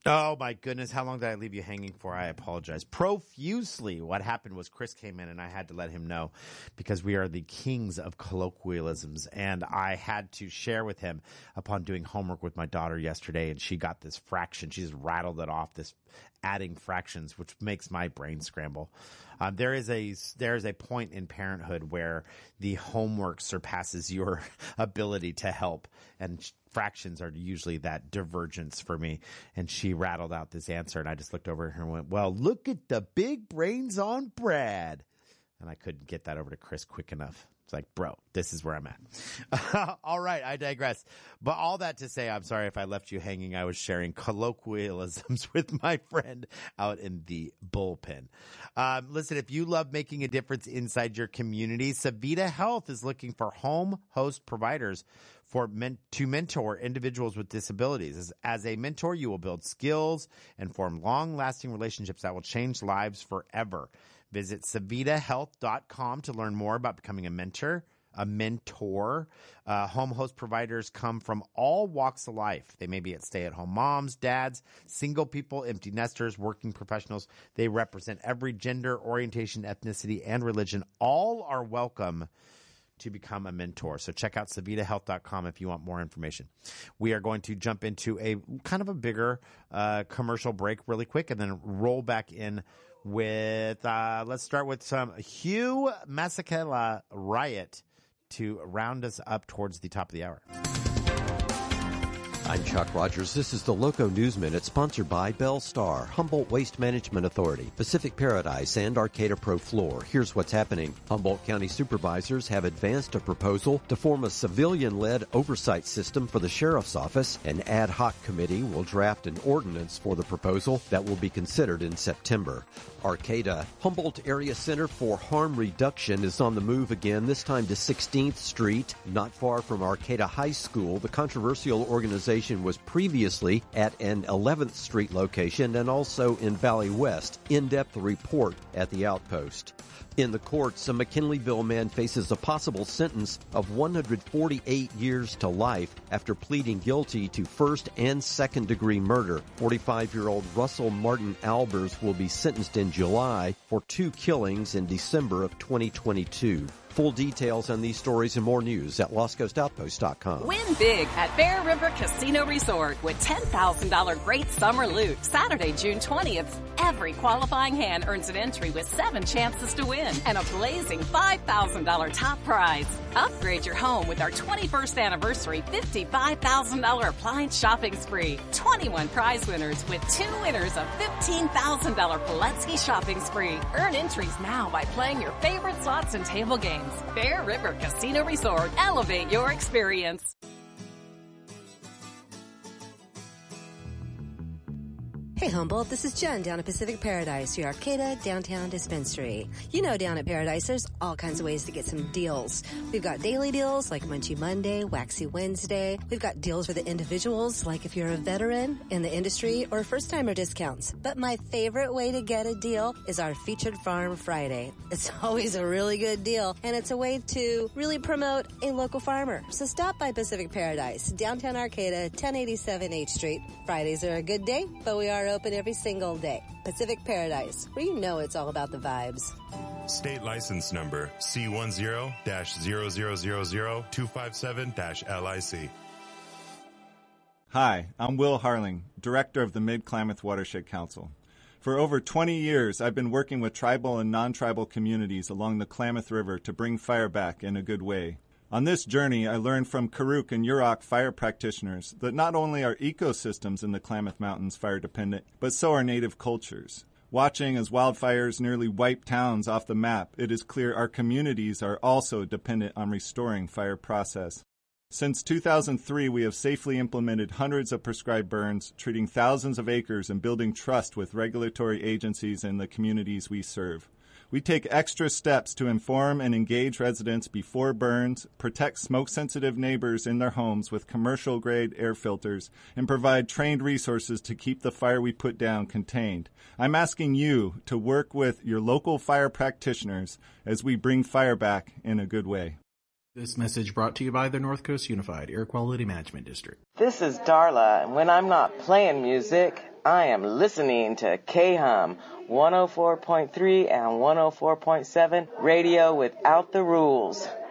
Oh, my goodness. How long did I leave you hanging for? I apologize profusely. What happened was Chris came in and I had to let him know because we are the kings of colloquialisms. And I had to share with him upon doing homework with my daughter yesterday. And she got this fraction. She just rattled it off, this adding fractions, which makes my brain scramble. There is a point in parenthood where the homework surpasses your ability to help, and fractions are usually that divergence for me. And she rattled out this answer, and I just looked over at her and went, well, look at the big brains on Brad. And I couldn't get that over to Chris quick enough. It's like, bro, this is where I'm at. All right, I digress. But all that to say, I'm sorry if I left you hanging. I was sharing colloquialisms with my friend out in the bullpen. Listen, if you love making a difference inside your community, Savita Health is looking for home host providers to mentor individuals with disabilities. As a mentor, you will build skills and form long-lasting relationships that will change lives forever. Visit savitahealth.com to learn more about becoming a mentor. Home host providers come from all walks of life. They may be at stay-at-home moms, dads, single people, empty nesters, working professionals. They represent every gender, orientation, ethnicity, and religion. All are welcome to become a mentor. So check out savitahealth.com if you want more information. We are going to jump into a kind of a bigger commercial break really quick and then roll back in with, let's start with some Hugh Masekela Riot to round us up towards the top of the hour. I'm Chuck Rogers. This is the Loco News Minute, sponsored by Bell Star, Humboldt Waste Management Authority, Pacific Paradise, and Arcata Pro Floor. Here's what's happening. Humboldt County supervisors have advanced a proposal to form a civilian-led oversight system for the sheriff's office. An ad hoc committee will draft an ordinance for the proposal that will be considered in September. Arcata, Humboldt Area Center for Harm Reduction, is on the move again, this time to 16th Street, not far from Arcata High School. The controversial organization was previously at an 11th Street location and also in Valley West. In-depth report at the Outpost. In the courts, a McKinleyville man faces a possible sentence of 148 years to life after pleading guilty to first and second degree murder. 45-year-old Russell Martin Albers will be sentenced in July for 2 killings in December of 2022. Full details on these stories and more news at LostCoastOutpost.com. Win big at Bear River Casino Resort with $10,000 great summer loot Saturday, June 20th. Every qualifying hand earns an entry with 7 chances to win and a blazing $5,000 top prize. Upgrade your home with our 21st anniversary $55,000 appliance shopping spree. 21 prize winners with 2 winners of $15,000 Pulaski shopping spree. Earn entries now by playing your favorite slots and table games. Bear River Casino Resort. Elevate your experience. Hey Humboldt, this is Jen down at Pacific Paradise, your Arcata downtown dispensary. You know down at Paradise there's all kinds of ways to get some deals. We've got daily deals like Munchie Monday, Waxy Wednesday. We've got deals for the individuals like if you're a veteran in the industry or first-timer discounts. But my favorite way to get a deal is our Featured Farm Friday. It's always a really good deal and it's a way to really promote a local farmer. So stop by Pacific Paradise, downtown Arcata, 1087 H Street. Fridays are a good day, but we are open every single day. Pacific Paradise, where you know it's all about the vibes. State license number C10-0000257-LIC. Hi, I'm Will Harling, Director of the Mid-Klamath Watershed Council. For over 20 years, I've been working with tribal and non-tribal communities along the Klamath River to bring fire back in a good way. On this journey, I learned from Karuk and Yurok fire practitioners that not only are ecosystems in the Klamath Mountains fire dependent, but so are native cultures. Watching as wildfires nearly wipe towns off the map, it is clear our communities are also dependent on restoring fire process. Since 2003, we have safely implemented hundreds of prescribed burns, treating thousands of acres and building trust with regulatory agencies and the communities we serve. We take extra steps to inform and engage residents before burns, protect smoke-sensitive neighbors in their homes with commercial-grade air filters, and provide trained resources to keep the fire we put down contained. I'm asking you to work with your local fire practitioners as we bring fire back in a good way. This message brought to you by the North Coast Unified Air Quality Management District. This is Darla, and when I'm not playing music, I am listening to KHUM 104.3 and 104.7 Radio Without the Rules.